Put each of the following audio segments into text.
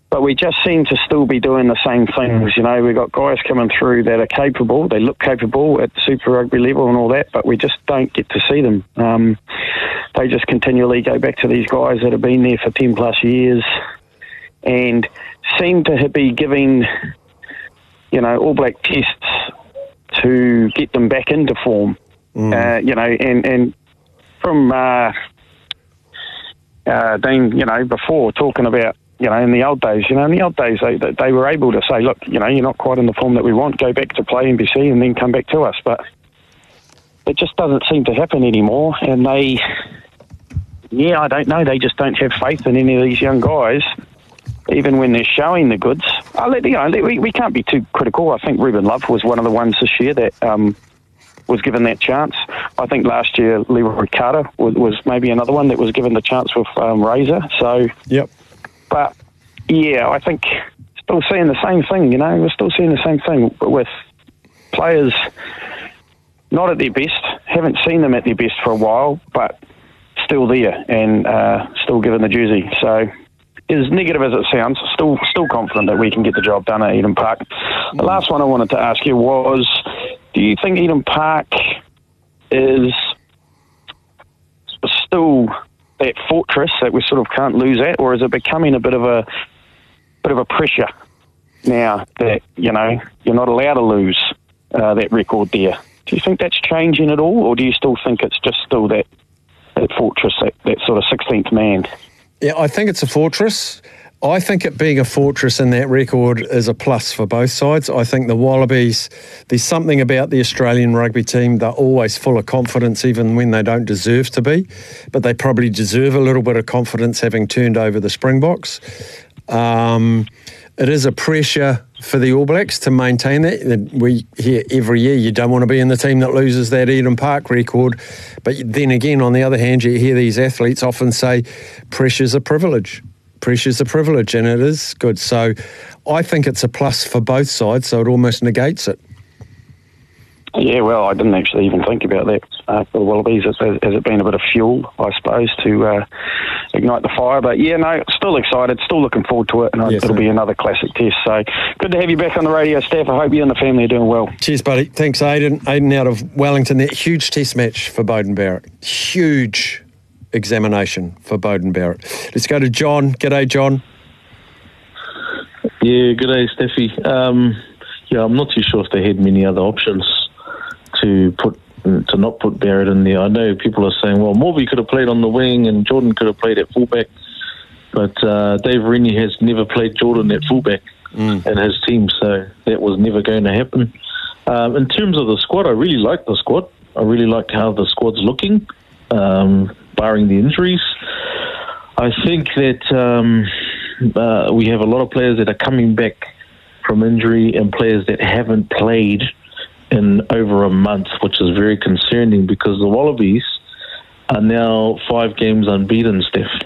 But we just seem to still be doing the same things. You know, we've got guys coming through that are capable. They look capable at Super Rugby level and all that, but we just don't get to see them. They just continually go back to these guys that have been there for 10 plus years and seem to be giving, you know, All Black tests to get them back into form. You know, and from Dean, you know, before talking about, you know, in the old days, they were able to say, look, you know, you're not quite in the form that we want, go back to play NBC and then come back to us. But it just doesn't seem to happen anymore. And I don't know, they just don't have faith in any of these young guys, even when they're showing the goods. We can't be too critical. I think Ruben Love was one of the ones this year that was given that chance. I think last year Leroy Carter was maybe another one that was given the chance with Razor. So, yep. But, yeah, I think still seeing the same thing, you know. We're still seeing the same thing with players not at their best, haven't seen them at their best for a while, but still there and still given the jersey. So, as negative as it sounds, still confident that we can get the job done at Eden Park. The last one I wanted to ask you was, do you think Eden Park is still that fortress that we sort of can't lose at, or is it becoming a bit of a pressure now that, you know, you're not allowed to lose that record there? Do you think that's changing at all, or do you still think it's just still that fortress, that sort of 16th man? Yeah, I think it's a fortress. I think it being a fortress in that record is a plus for both sides. I think the Wallabies, there's something about the Australian rugby team, they're always full of confidence even when they don't deserve to be, but they probably deserve a little bit of confidence having turned over the Springboks. It is a pressure for the All Blacks to maintain that. We hear every year you don't want to be in the team that loses that Eden Park record, but then again, on the other hand, you hear these athletes often say pressure's a privilege. Pressure's a privilege, and it is good. So I think it's a plus for both sides, so it almost negates it. Yeah, well, I didn't actually even think about that for the Wallabies. Has it been a bit of fuel, I suppose, to ignite the fire? But yeah, no, still excited, still looking forward to it, and it'll be another classic test. So good to have you back on the radio, Steph. I hope you and the family are doing well. Cheers, buddy. Thanks, Aidan. Aidan out of Wellington. That huge test match for Beauden Barrett. Huge examination for Beauden Barrett. Let's go to John. G'day, John. Yeah, g'day, Steffi. Yeah, I'm not too sure if they had many other options to not put Barrett in there. I know people are saying, well, Morby could have played on the wing and Jordan could have played at fullback, but Dave Rennie has never played Jordan at fullback in his team, so that was never going to happen. In terms of the squad, I really like the squad. I really like how the squad's looking, barring the injuries. I think that we have a lot of players that are coming back from injury and players that haven't played in over a month, which is very concerning because the Wallabies are now 5 games unbeaten, Steph.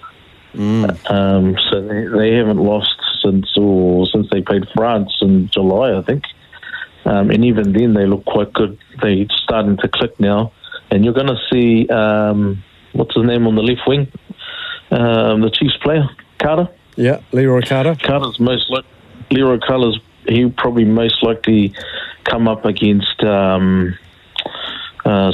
So they haven't lost since they played France in July, I think. And even then, they look quite good. They're starting to click now. And you're going to see, what's his name on the left wing? The Chiefs player, Carter. Yeah, Leroy Carter. Leroy Carter's, he'll probably most likely come up against